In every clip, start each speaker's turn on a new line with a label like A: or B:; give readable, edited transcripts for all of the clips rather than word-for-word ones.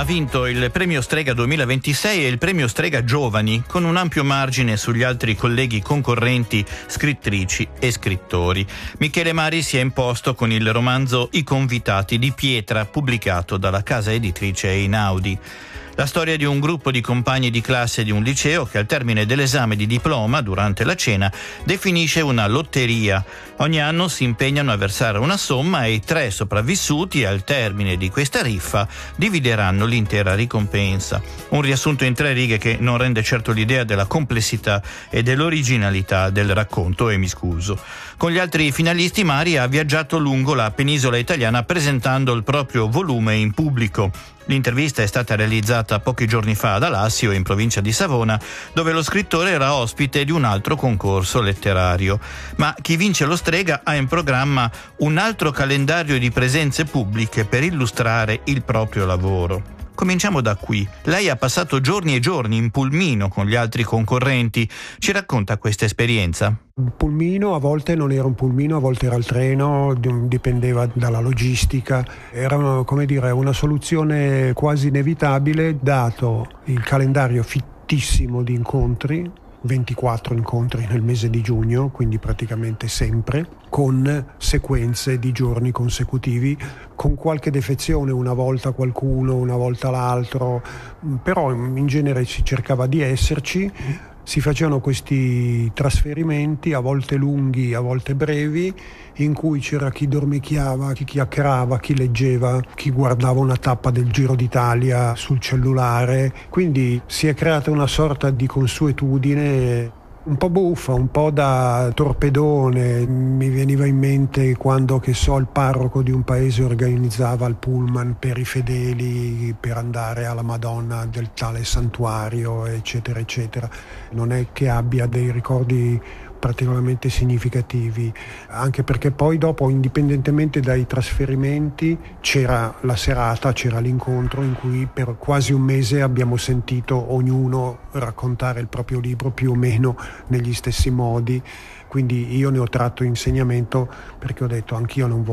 A: Ha vinto il premio Strega 2026 e il premio Strega Giovani, con un ampio margine sugli altri colleghi concorrenti, scrittrici e scrittori. Michele Mari si è imposto con il romanzo I Convitati di Pietra, pubblicato dalla casa editrice Einaudi. La storia di un gruppo di compagni di classe di un liceo che al termine dell'esame di diploma, durante la cena, definisce una lotteria. Ogni anno si impegnano a versare una somma e i 3 sopravvissuti, al termine di questa riffa, divideranno l'intera ricompensa. Un riassunto in 3 righe che non rende certo l'idea della complessità e dell'originalità del racconto, e mi scuso. Con gli altri finalisti Mari ha viaggiato lungo la penisola italiana presentando il proprio volume in pubblico. L'intervista è stata realizzata pochi giorni fa ad Alassio, in provincia di Savona, dove lo scrittore era ospite di un altro concorso letterario. Ma chi vince lo Strega ha in programma un altro calendario di presenze pubbliche per illustrare il proprio lavoro. Cominciamo da qui. Lei ha passato giorni e giorni in pulmino con gli altri concorrenti. Ci racconta questa esperienza?
B: Il pulmino a volte non era un pulmino, a volte era il treno, dipendeva dalla logistica. Era, come dire, una soluzione quasi inevitabile, dato il calendario fittissimo di incontri, 24 incontri nel mese di giugno, quindi praticamente sempre, con sequenze di giorni consecutivi, con qualche defezione, una volta qualcuno, una volta l'altro, però in genere si cercava di esserci. Si facevano questi trasferimenti, a volte lunghi, a volte brevi, in cui c'era chi dormicchiava, chi chiacchierava, chi leggeva, chi guardava una tappa del Giro d'Italia sul cellulare. Quindi si è creata una sorta di consuetudine un po' buffa, un po' da torpedone. Mi veniva in mente quando, che so, il parroco di un paese organizzava il pullman per i fedeli per andare alla Madonna del tale santuario, eccetera eccetera. Non è che abbia dei ricordi particolarmente significativi, anche perché poi dopo, indipendentemente dai trasferimenti, c'era la serata, c'era l'incontro in cui per quasi un mese abbiamo sentito ognuno raccontare il proprio libro più o meno negli stessi modi. Quindi io ne ho tratto insegnamento, perché ho detto anch'io non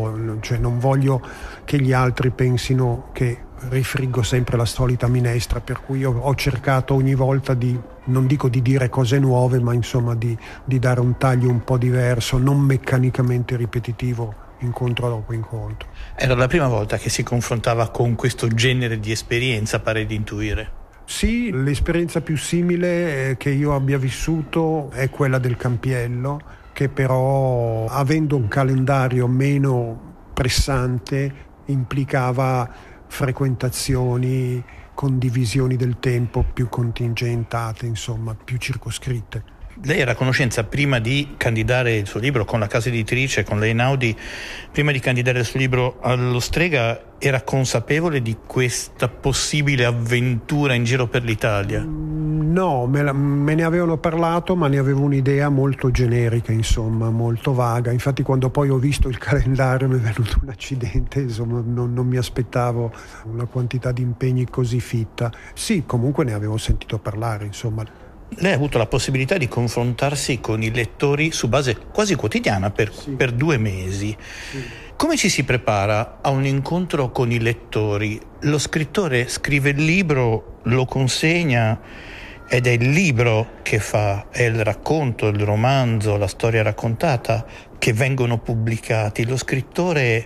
B: voglio che gli altri pensino che rifriggo sempre la solita minestra, per cui ho cercato ogni volta non dico di dire cose nuove, ma insomma di dare un taglio un po' diverso, non meccanicamente ripetitivo, incontro dopo incontro.
A: Era la prima volta che si confrontava con questo genere di esperienza, pare di intuire.
B: Sì, l'esperienza più simile che io abbia vissuto è quella del Campiello, che però, avendo un calendario meno pressante, implicava frequentazioni, condivisioni del tempo più contingentate, insomma, più circoscritte.
A: Lei era a conoscenza, prima di candidare il suo libro con la casa editrice, con l'Einaudi, prima di candidare il suo libro allo Strega, era consapevole di questa possibile avventura in giro per l'Italia?
B: No, me ne avevano parlato, ma ne avevo un'idea molto generica, insomma, molto vaga. Infatti quando poi ho visto il calendario mi è venuto un accidente, insomma, non mi aspettavo una quantità di impegni così fitta. Sì, comunque ne avevo sentito parlare, insomma.
A: Lei ha avuto la possibilità di confrontarsi con i lettori su base quasi quotidiana per 2 mesi.
B: Sì.
A: Come ci si prepara a un incontro con i lettori? Lo scrittore scrive il libro, lo consegna ed è il libro che fa, è il racconto, il romanzo, la storia raccontata che vengono pubblicati. Lo scrittore,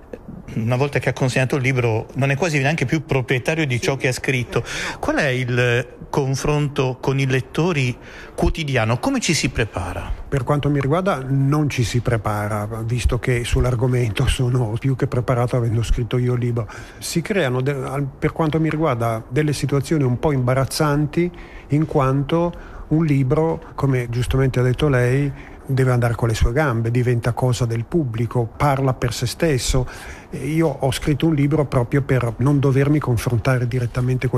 A: una volta che ha consegnato il libro, non è quasi neanche più proprietario di ciò che ha scritto. Qual è il confronto con i lettori quotidiano? Come ci si prepara?
B: Per quanto mi riguarda non ci si prepara, visto che sull'argomento sono più che preparato avendo scritto io il libro. Si creano, per quanto mi riguarda, delle situazioni un po' imbarazzanti, in quanto un libro, come giustamente ha detto lei, deve andare con le sue gambe, diventa cosa del pubblico, parla per se stesso. Io ho scritto un libro proprio per non dovermi confrontare direttamente con